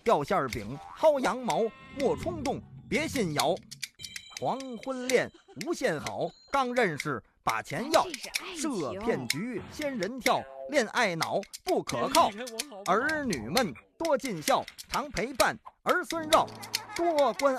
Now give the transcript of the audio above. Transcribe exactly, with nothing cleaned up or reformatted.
掉馅饼，薅羊毛，莫冲动，别信谣。黄昏恋无限好，刚认识把钱要，设骗局仙人跳，恋爱脑不可靠。儿女们多尽孝，常陪伴儿孙绕，多关